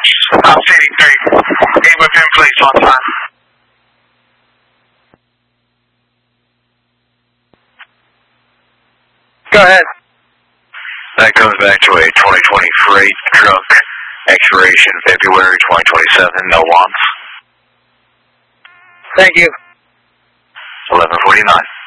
CD3. Be with him, please, on time. Go ahead. That comes back to a 2023 truck, expiration February 2027, no wants. Thank you. 1149.